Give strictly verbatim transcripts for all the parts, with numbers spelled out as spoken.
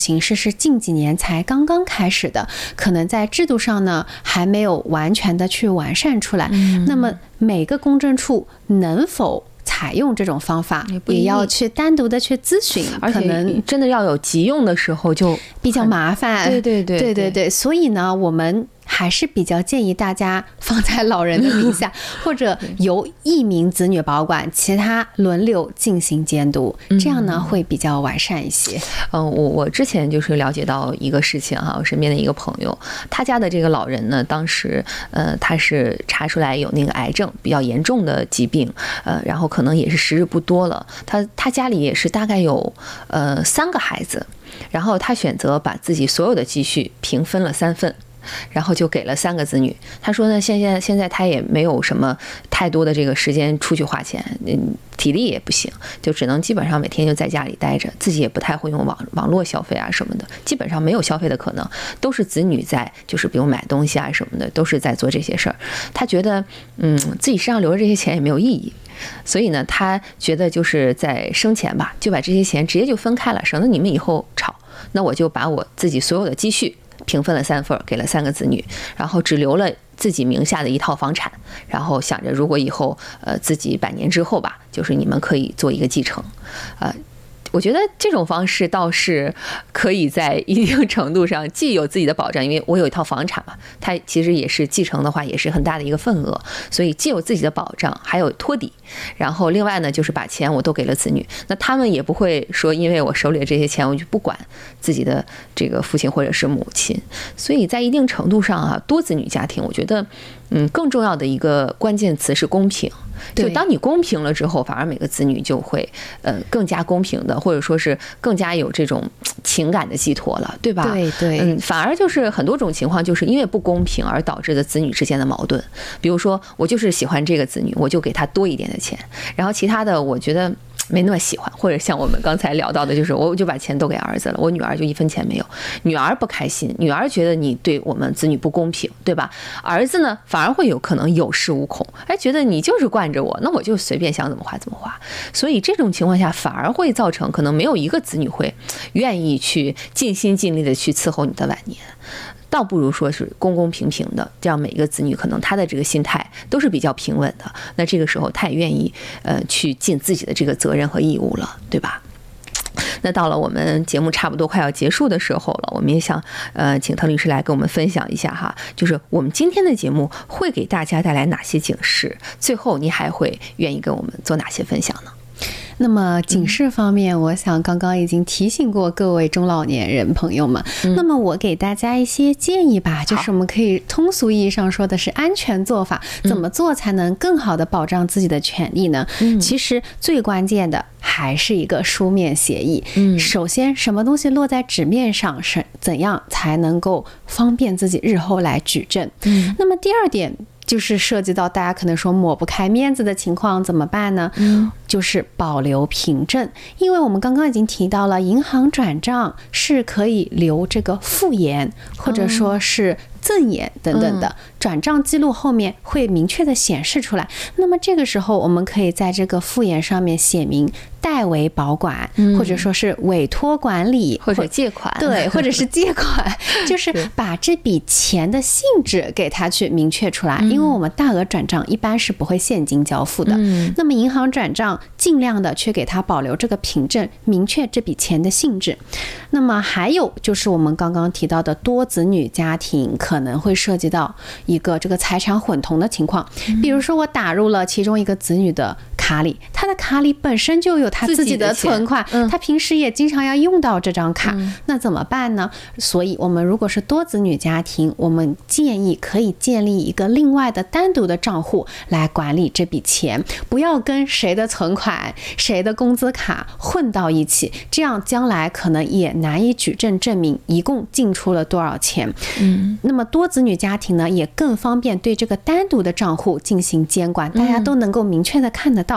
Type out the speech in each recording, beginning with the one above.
形式是近几年才刚刚开始的，可能在制度上呢还没有完全的去完善出来。嗯、那么每个公证处能否采用这种方法，也要去单独的去咨询， 而且可能真的要有急用的时候就比较麻烦。 对对对对对对，所以呢，我们还是比较建议大家放在老人的名下，或者由一名子女保管，其他轮流进行监督，这样呢会比较完善一些。 嗯，我我之前就是了解到一个事情哈，我身边的一个朋友，他家的这个老人呢，当时呃他是查出来有那个癌症比较严重的疾病，呃，然后可能也是时日不多了，他他家里也是大概有呃三个孩子，然后他选择把自己所有的积蓄平分了三份。然后就给了三个子女。他说呢，现在现在他也没有什么太多的这个时间出去花钱，嗯，体力也不行，就只能基本上每天就在家里待着，自己也不太会用网网络消费啊什么的，基本上没有消费的可能，都是子女在，就是比如买东西啊什么的，都是在做这些事儿。他觉得，嗯，自己身上留着这些钱也没有意义。所以呢，他觉得就是在生前吧，就把这些钱直接就分开了，省得你们以后吵。那我就把我自己所有的积蓄平分了三份，给了三个子女，然后只留了自己名下的一套房产，然后想着如果以后呃自己百年之后吧，就是你们可以做一个继承，呃。我觉得这种方式倒是可以在一定程度上既有自己的保障，因为我有一套房产嘛，它其实也是继承的话也是很大的一个份额，所以既有自己的保障，还有托底。然后另外呢，就是把钱我都给了子女，那他们也不会说因为我手里的这些钱我就不管自己的这个父亲或者是母亲。所以在一定程度上啊，多子女家庭我觉得嗯更重要的一个关键词是公平。就当你公平了之后，反而每个子女就会呃更加公平的，或者说是更加有这种情感的寄托了，对吧？ 对对， 嗯，反而就是很多种情况就是因为不公平而导致的子女之间的矛盾。比如说我就是喜欢这个子女，我就给他多一点的钱，然后其他的我觉得没那么喜欢，或者像我们刚才聊到的，就是我就把钱都给儿子了，我女儿就一分钱没有，女儿不开心，女儿觉得你对我们子女不公平，对吧？儿子呢，反而会有可能有恃无恐，哎，觉得你就是惯着我，那我就随便想怎么花怎么花。所以这种情况下，反而会造成可能没有一个子女会愿意去尽心尽力的去伺候你的晚年。倒不如说是公公平平的，这样每一个子女可能他的这个心态都是比较平稳的，那这个时候他也愿意呃去尽自己的这个责任和义务了，对吧？那到了我们节目差不多快要结束的时候了，我们也想呃请滕律师来跟我们分享一下哈，就是我们今天的节目会给大家带来哪些警示？最后你还会愿意跟我们做哪些分享呢？ 那么警示方面，我想刚刚已经提醒过各位中老年人朋友们，嗯、那么我给大家一些建议吧，就是我们可以通俗意义上说的是安全做法，怎么做才能更好的保障自己的权利呢？嗯、其实最关键的还是一个书面协议。嗯，首先什么东西落在纸面上，是怎样才能够方便自己日后来举证？嗯，那么第二点。就是涉及到大家可能说抹不开面子的情况怎么办呢？嗯，就是保留凭证，因为我们刚刚已经提到了，银行转账是可以留这个复言或者说是赠言等等的，转账记录后面会明确的显示出来。那么这个时候我们可以在这个复言上面写明代为保管，或者说是委托管理， 或者借款， 对，或者是借款，就是把这笔钱的性质给它去明确出来。因为我们大额转账一般是不会现金交付的，那么银行转账尽量的去给它保留这个凭证，明确这笔钱的性质。那么还有就是我们刚刚提到的多子女家庭可能会涉及到一个这个财产混同的情况，比如说我打入了其中一个子女的卡里，他的卡里本身就有他自己的存款，他平时也经常要用到这张卡，那怎么办呢？所以我们如果是多子女家庭，我们建议可以建立一个另外的单独的账户来管理这笔钱，不要跟谁的存款谁的工资卡混到一起，这样将来可能也难以举证证明一共进出了多少钱。嗯，那么多子女家庭呢，也更方便对这个单独的账户进行监管，大家都能够明确的看得到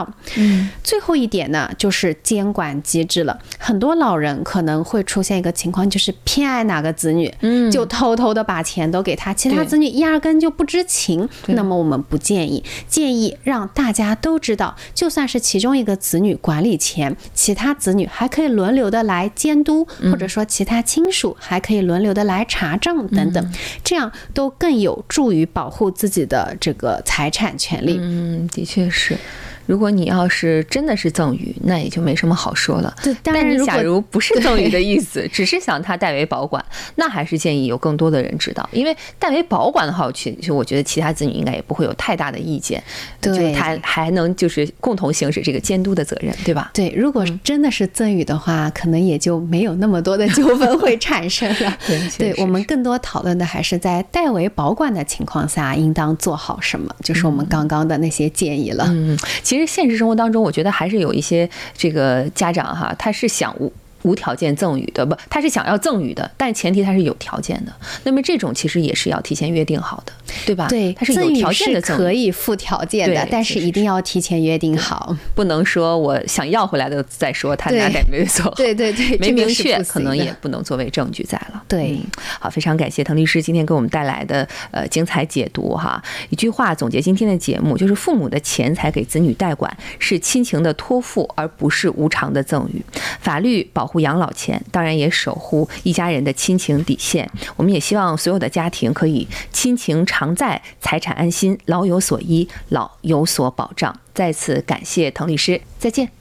道。嗯，最后一点呢，就是监管机制了。很多老人可能会出现一个情况，就是偏爱哪个子女，嗯，就偷偷的把钱都给他，其他子女压根就不知情。那么我们不建议，建议让大家都知道，就算是其中一个子女管理钱，其他子女还可以轮流的来监督，或者说其他亲属还可以轮流的来查证等等，这样都更有助于保护自己的这个财产权利。 嗯，的确是。如果你要是真的是赠与，那也就没什么好说了。 对， 但你假如不是赠与的意思，只是想他代为保管，那还是建议有更多的人知道。因为代为保管的话，其实我觉得其他子女应该也不会有太大的意见， 对， 就是他还能就是共同行使这个监督的责任，对吧？ 对，如果真的是赠与的话，嗯、可能也就没有那么多的纠纷会产生了。 对， 对，我们更多讨论的还是在代为保管的情况下，应当做好什么，就是我们刚刚的那些建议了。 嗯，其实现实生活当中，我觉得还是有一些这个家长哈，他是想无无条件赠与的，不，他是想要赠与的，但前提他是有条件的。那么这种其实也是要提前约定好的，对吧？ 对， 他是有条件的赠与， 可以附条件的，但是一定要提前约定好， 不能说我想要回来的再说，他哪点没做好， 对对对， 没明确，可能也不能作为证据在了。 对、 嗯，好，非常感谢滕律师今天给我们带来的呃精彩解读哈。一句话总结今天的节目，就是父母的钱财给子女代管是亲情的托付，而不是无偿的赠与。法律保护养老钱，当然也守护一家人的亲情底线。我们也希望所有的家庭可以亲情常在，财产安心，老有所依，老有所保障。再次感谢滕律师，再见。